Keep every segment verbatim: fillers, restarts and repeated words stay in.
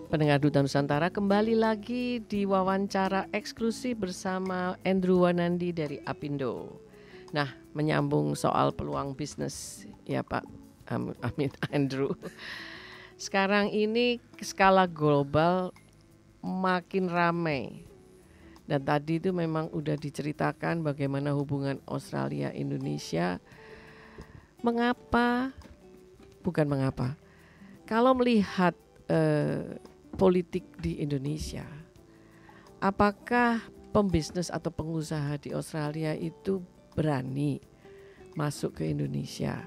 Pendengar Duta Nusantara, kembali lagi di wawancara eksklusif bersama Andrew Wanandi dari Apindo. Nah, menyambung soal peluang bisnis ya Pak Am- Amin Andrew. Sekarang ini skala global makin ramai. Dan tadi itu memang udah diceritakan bagaimana hubungan Australia Indonesia. Mengapa? Bukan mengapa. Kalau melihat eh, politik di Indonesia, apakah pembisnis atau pengusaha di Australia itu berani masuk ke Indonesia?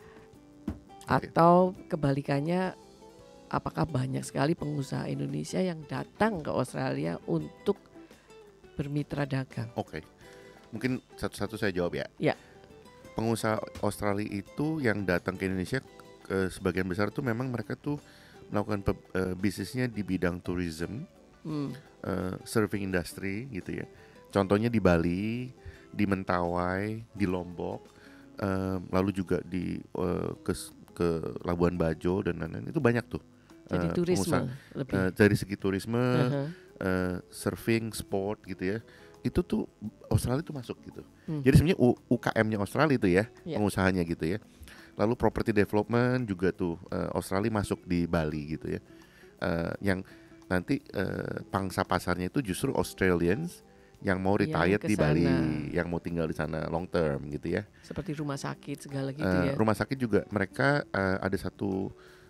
Atau kebalikannya, apakah banyak sekali pengusaha Indonesia yang datang ke Australia untuk bermitra dagang? Oke, mungkin satu-satu saya jawab ya. Ya. Pengusaha Australia itu yang datang ke Indonesia, eh, sebagian besar tuh memang mereka tuh melakukan pe, uh, bisnisnya di bidang tourism, hmm. uh, surfing industry gitu ya. Contohnya di Bali, di Mentawai, di Lombok, uh, lalu juga di uh, ke, ke Labuan Bajo dan lain-lain. Itu banyak tuh. Jadi uh, turisme lebih. Uh, dari segi turisme, uh-huh. uh, surfing, sport gitu ya. Itu tuh Australia tuh masuk gitu. Hmm. Jadi sebenarnya U K M-nya Australia itu ya, yeah. pengusahanya gitu ya. Lalu property development juga tuh uh, Australia masuk di Bali gitu ya. Uh, yang nanti uh, pangsa pasarnya itu justru Australians yang mau retired di Bali, yang mau tinggal di sana long term gitu ya. Seperti rumah sakit segala gitu uh, ya. Rumah sakit juga mereka uh, ada satu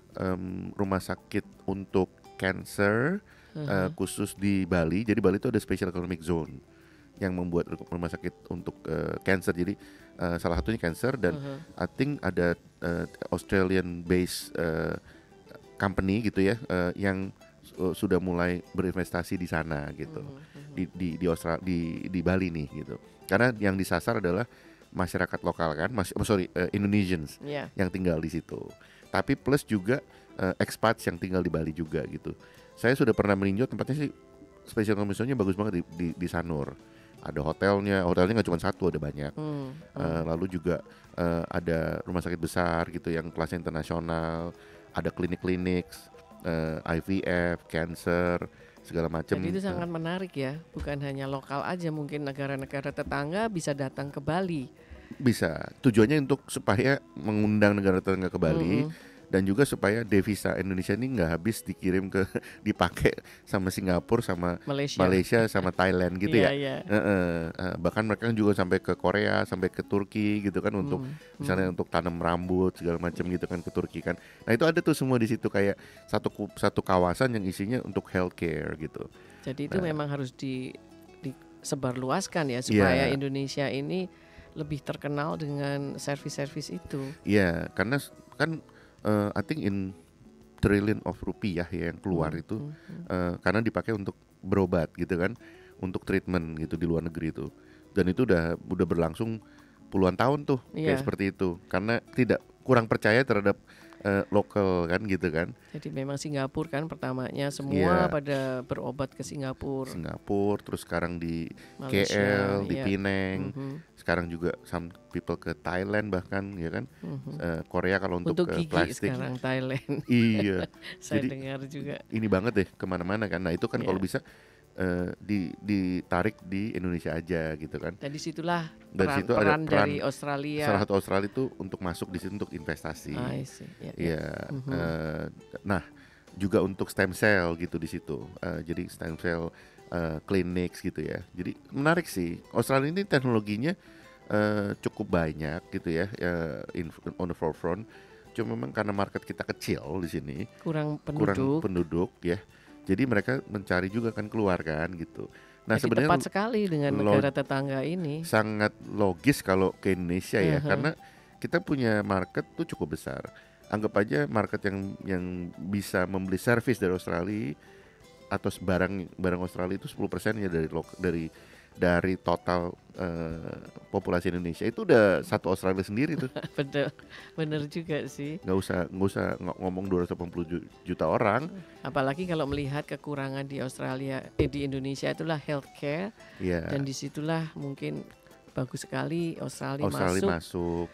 um, rumah sakit untuk cancer uh-huh. uh, khusus di Bali. Jadi Bali itu ada special economic zone yang membuat rumah sakit untuk uh, cancer. Jadi uh, salah satunya cancer dan uh-huh. I think ada uh, Australian based uh, company gitu ya uh, yang uh, sudah mulai berinvestasi di sana gitu. Uh-huh. di di di Australia di di Bali nih gitu. Karena yang disasar adalah masyarakat lokal kan, mas oh, sorry uh, Indonesians yeah. yang tinggal di situ. Tapi plus juga uh, expats yang tinggal di Bali juga gitu. Saya sudah pernah meninjau tempatnya sih, special economic zone-nya bagus banget di, di, di Sanur. Ada hotelnya, hotelnya nggak cuma satu, ada banyak. Hmm, hmm. Uh, lalu juga uh, ada rumah sakit besar gitu yang kelasnya internasional, ada klinik-klinik, uh, I V F, cancer, segala macam. Jadi itu sangat menarik ya, bukan hanya lokal aja, mungkin negara-negara tetangga bisa datang ke Bali. Bisa, tujuannya untuk supaya mengundang negara tetangga ke Bali. Hmm. Dan juga supaya devisa Indonesia ini nggak habis dikirim ke dipakai sama Singapura, sama Malaysia, Malaysia sama Thailand gitu ya. Yeah. Uh, uh, uh, bahkan mereka juga sampai ke Korea, sampai ke Turki gitu kan untuk hmm. misalnya hmm. untuk tanam rambut segala macam gitu kan ke Turki kan. Nah itu ada tuh semua di situ kayak satu satu kawasan yang isinya untuk healthcare gitu. Jadi itu nah, memang harus di disebarluaskan ya supaya yeah. Indonesia ini lebih terkenal dengan servis-servis itu. Iya, yeah, karena kan Uh, I think in trillion of rupiah ya yang keluar hmm, itu hmm, uh, karena dipakai untuk berobat gitu kan, untuk treatment gitu di luar negeri itu, dan itu udah udah berlangsung puluhan tahun tuh yeah. kayak seperti itu karena tidak kurang percaya terhadap uh, lokal kan gitu kan. Jadi memang Singapura kan pertamanya semua yeah. pada berobat ke Singapura. Singapura terus sekarang di Malaysia, K L, di yeah. Penang. Mm-hmm. Sekarang juga some people ke Thailand bahkan ya kan. Mm-hmm. uh, Korea kalau untuk, untuk uh, plastik sekarang Thailand. Iya. Saya Jadi, dengar juga. Ini banget deh kemana-mana kan. Nah itu kan yeah. kalau bisa uh, di ditarik di Indonesia aja gitu kan. Dan disitulah dari peran, situ peran ada peran dari Australia. Salah satu Australia itu untuk masuk di situ untuk investasi. Ah, I see. Yeah, yeah. yeah. Mm-hmm. uh, nah juga untuk stem cell gitu di situ. Uh, jadi stem cell uh, clinics gitu ya. Jadi menarik sih. Australia ini teknologinya Uh, cukup banyak gitu ya, uh, in, on the forefront. Cuma memang karena market kita kecil di sini, kurang penduduk, kurang penduduk ya. Jadi mereka mencari juga kan keluar kan gitu. Nah, jadi sebenarnya tepat sekali dengan negara tetangga ini. Sangat logis kalau ke Indonesia ya, uh-huh. karena kita punya market tuh cukup besar. Anggap aja market yang yang bisa membeli service dari Australia atau barang barang Australia itu sepuluh persen ya dari dari dari total uh, populasi Indonesia itu udah satu Australia sendiri tuh. Betul, bener juga sih. Nggak usah nggak usah ngomong dua ratus delapan puluh juta orang. Apalagi kalau melihat kekurangan di Australia, eh, di Indonesia itulah healthcare. Yeah. Dan disitulah mungkin bagus sekali Australia, Australia masuk. masuk.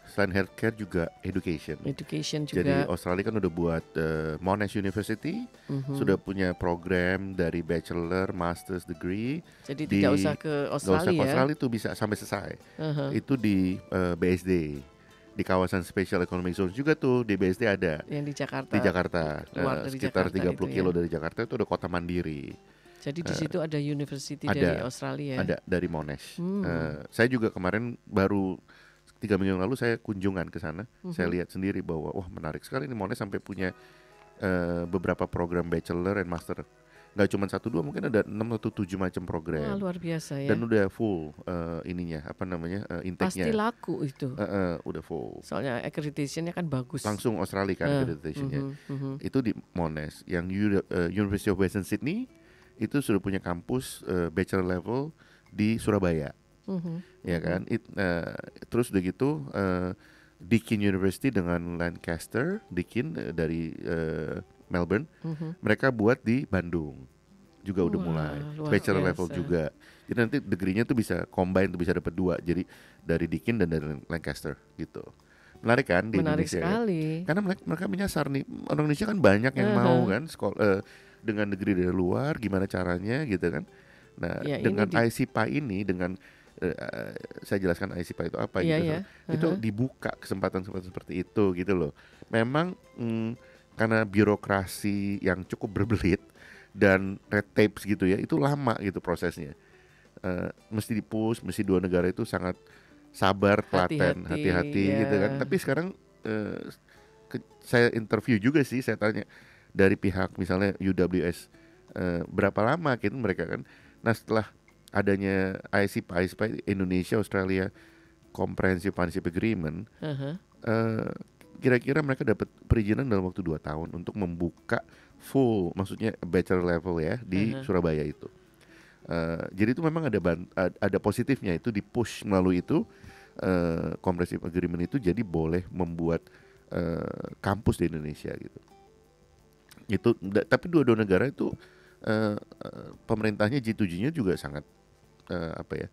Selain healthcare juga education. Education juga. Jadi Australia kan udah buat uh, Monash University, mm-hmm. sudah punya program dari bachelor, master's degree. Jadi di, tidak usah ke Australia. Gak usah ke Australia itu bisa sampai selesai. Uh-huh. Itu di uh, B S D, di kawasan Special Economic Zone juga tuh di B S D ada. Yang di Jakarta. Di Jakarta, luar uh, dari sekitar Jakarta tiga puluh itu, kilo ya? Dari Jakarta itu ada kota mandiri. Jadi di situ uh, ada university ada, dari Australia. Ada dari Monash. Hmm. Uh, saya juga kemarin baru tiga minggu yang lalu saya kunjungan ke sana. Mm-hmm. Saya lihat sendiri bahwa wah menarik sekali nih Monash sampai punya uh, beberapa program bachelor and master. Gak cuma satu dua, mungkin ada enam atau tujuh macam program. Wah, luar biasa ya. Dan udah full uh, ininya apa namanya uh, intake-nya. Pasti laku itu. Uh, uh, udah full. Soalnya accreditation-nya kan bagus. Langsung Australia kan uh, accreditation-nya. Uh-huh, uh-huh. Itu di Monash. Yang U- uh, University of Western Sydney itu sudah punya kampus uh, bachelor level di Surabaya. Uh-huh. Ya kan, It, uh, terus udah gitu uh, Deakin University dengan Lancaster, Deakin uh, dari uh, Melbourne, uh-huh. mereka buat di Bandung juga. Wah, udah mulai bachelor biasa. Level juga. Jadi nanti degree-nya tuh bisa combine, tuh bisa dapat dua. Jadi dari Deakin dan dari Lancaster gitu. Menarik kan di Menarik Indonesia sekali. Ya? Karena mereka, mereka menyasar nih orang Indonesia kan banyak yang uh-huh. mau kan sekolah uh, dengan negeri dari luar, gimana caranya gitu kan. Nah ya, dengan di... I C P A ini dengan Uh, saya jelaskan I C P A itu apa yeah, gitu, yeah. Uh-huh. itu dibuka kesempatan-kesempatan seperti itu gitu loh. Memang mm, karena birokrasi yang cukup berbelit dan red tape gitu ya, itu lama gitu prosesnya. Uh, mesti dipush, mesti dua negara itu sangat sabar, telaten, hati-hati yeah. gitu kan. Tapi sekarang uh, ke, saya interview juga sih, saya tanya dari pihak misalnya U W S uh, berapa lama gitu mereka kan. Nah setelah adanya I C P A, I C P A Indonesia Australia Comprehensive Partnership Agreement, uh-huh. uh, kira-kira mereka dapat perizinan dalam waktu dua tahun untuk membuka full, maksudnya bachelor level ya di uh-huh. Surabaya itu. Uh, jadi itu memang ada ban- ada positifnya, itu di-push melalui itu uh, Comprehensive Agreement itu, jadi boleh membuat uh, kampus di Indonesia gitu. Itu da- tapi dua-dua negara itu uh, uh, pemerintahnya G tujuh-nya juga sangat Uh, apa ya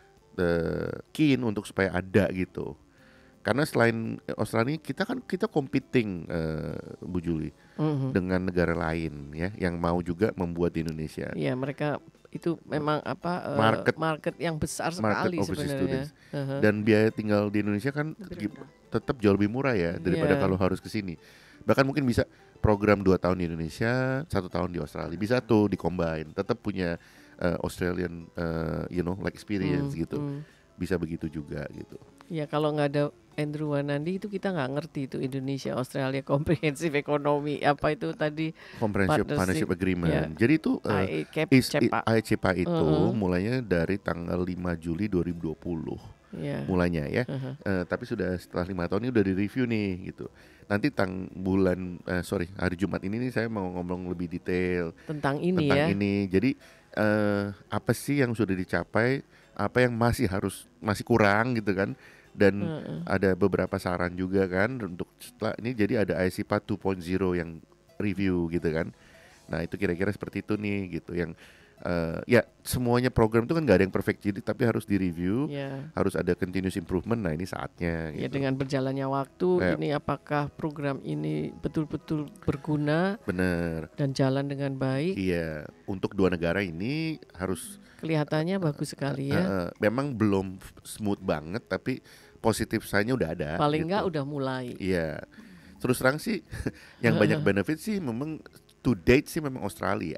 uh, keen untuk supaya ada gitu, karena selain Australia kita kan kita competing uh, Bu Juli uh-huh. dengan negara lain ya yang mau juga membuat di Indonesia. Iya, mereka itu memang apa uh, market market yang besar sekali sebenarnya. Uh-huh. Dan biaya tinggal di Indonesia kan g- tetap jauh lebih murah ya daripada yeah. kalau harus ke sini. Bahkan mungkin bisa program dua tahun di Indonesia, satu tahun di Australia, bisa tuh di-combine, tetap punya Uh, Australian, uh, you know, like experience hmm, gitu, hmm. bisa begitu juga gitu. Ya kalau nggak ada Andrew Wanandi itu kita nggak ngerti itu Indonesia Australia Comprehensive Economy apa itu tadi Comprehensive Partnership, Partnership Agreement. Ya. Jadi itu uh, I C P A itu uh-huh. mulainya dari tanggal lima Juli dua ribu dua puluh. Yeah. Mulainya ya, uh-huh. uh, tapi sudah setelah lima tahun ini udah di-review nih gitu. Nanti tang bulan, uh, sorry hari Jumat ini nih saya mau ngomong lebih detail tentang ini tentang ya. ini. Jadi uh, apa sih yang sudah dicapai, apa yang masih harus masih kurang gitu kan? Dan uh-uh. ada beberapa saran juga kan untuk setelah ini, jadi ada I C P A dua titik nol yang review gitu kan. Nah itu kira-kira seperti itu nih gitu yang uh, ya semuanya program itu kan nggak ada yang perfect, jadi tapi harus direview, yeah. harus ada continuous improvement. Nah ini saatnya. Ya gitu. dengan berjalannya waktu eh. ini apakah program ini betul-betul berguna, bener, dan jalan dengan baik. Iya, untuk dua negara ini harus kelihatannya uh, bagus sekali ya. Uh, uh, memang belum smooth banget, tapi positif sign-nya udah ada. Paling gitu. nggak udah mulai. Iya, terus terang sih yang banyak benefit sih memang to date sih memang Australia.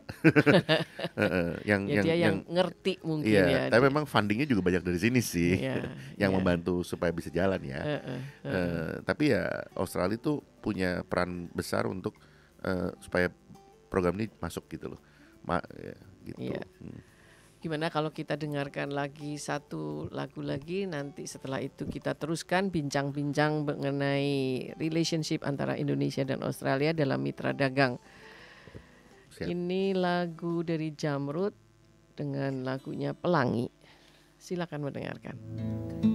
uh, yang, ya, yang, dia yang, yang ngerti mungkin iya, ya. Tapi memang fundingnya juga banyak dari sini sih, iya, yang iya. membantu supaya bisa jalan ya. Uh, uh, uh. Uh, tapi ya Australia tuh punya peran besar untuk uh, supaya program ini masuk gitu loh. Ma, ya, gitu. Iya. Hmm. Gimana kalau kita dengarkan lagi satu lagu lagi, nanti setelah itu kita teruskan bincang-bincang mengenai relationship antara Indonesia dan Australia dalam mitra dagang. Siap. Ini lagu dari Jamrud dengan lagunya Pelangi. Silakan mendengarkan.